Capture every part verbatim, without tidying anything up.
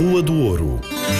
Rua do Ouro.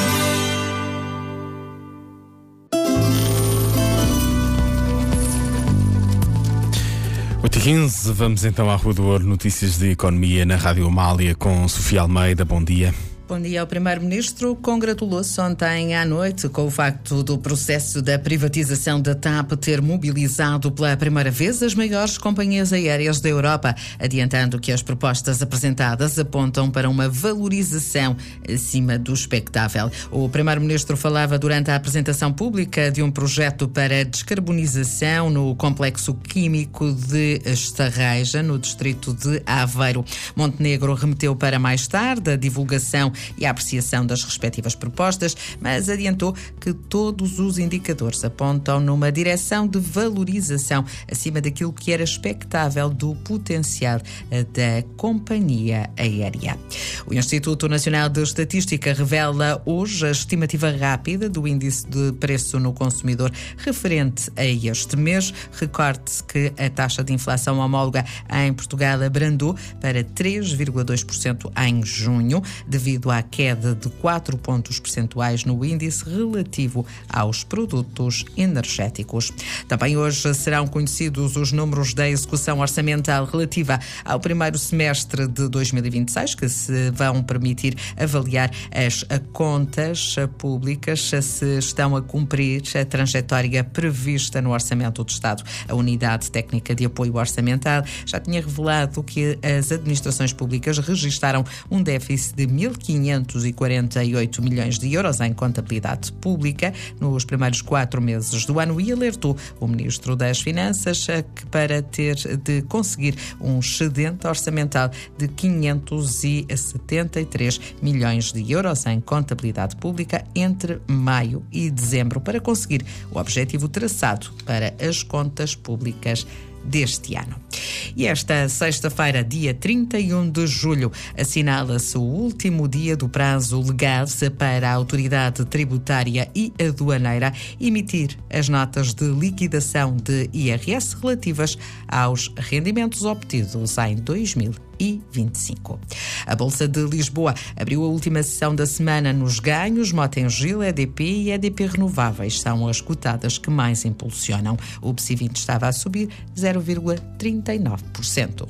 oito e quinze, vamos então à Rua do Ouro, notícias de economia na Rádio Amália com Sofia Almeida. Bom dia. Bom dia. O Primeiro-Ministro congratulou-se ontem à noite com o facto do processo da privatização da TAP ter mobilizado pela primeira vez as maiores companhias aéreas da Europa, adiantando que as propostas apresentadas apontam para uma valorização acima do expectável. O Primeiro-Ministro falava durante a apresentação pública de um projeto para descarbonização no complexo químico de Estarreja, no distrito de Aveiro. Montenegro remeteu para mais tarde a divulgação e a apreciação das respectivas propostas, mas adiantou que todos os indicadores apontam numa direção de valorização acima daquilo que era expectável do potencial da companhia aérea. O Instituto Nacional de Estatística revela hoje a estimativa rápida do índice de preço no consumidor referente a este mês. Recorde-se que a taxa de inflação homóloga em Portugal abrandou para três vírgula dois por cento em junho, devido à queda de quatro pontos percentuais no índice relativo aos produtos energéticos. Também hoje serão conhecidos os números da execução orçamental relativa ao primeiro semestre de dois mil e vinte e seis, que se vão permitir avaliar as contas públicas se estão a cumprir a trajetória prevista no Orçamento do Estado. A Unidade Técnica de Apoio Orçamental já tinha revelado que as administrações públicas registaram um déficit de mil quinhentos e quarenta e oito milhões de euros em contabilidade pública nos primeiros quatro meses do ano e alertou o Ministro das Finanças que para ter de conseguir um excedente orçamental de quinhentos e setenta e três milhões de euros em contabilidade pública entre maio e dezembro para conseguir o objetivo traçado para as contas públicas deste ano. E esta sexta-feira, dia trinta e um de julho, assinala-se o último dia do prazo legal para a Autoridade Tributária e Aduaneira emitir as notas de liquidação de I R S relativas aos rendimentos obtidos em dois mil e vinte e cinco. A Bolsa de Lisboa abriu a última sessão da semana nos ganhos. Mota-Engil, E D P e E D P Renováveis são as cotadas que mais impulsionam. O B C vinte estava a subir zero vírgula trinta e nove por cento.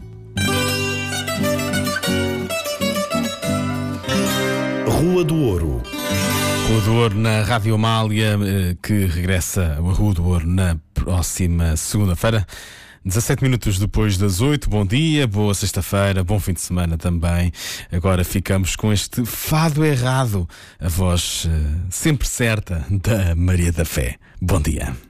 Rua do Ouro. Rua do Ouro na Rádio Amália, que regressa a Rua do Ouro na próxima segunda-feira. dezassete minutos depois das oito, bom dia, boa sexta-feira, bom fim de semana também. Agora ficamos com este Fado Errado, a voz uh, sempre certa da Maria da Fé. Bom dia.